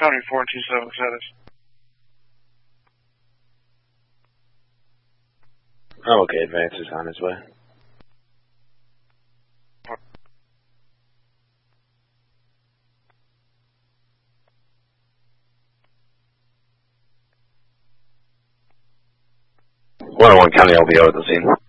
County 427 status. Oh, okay, Advance is on its way. One County LVO at the scene.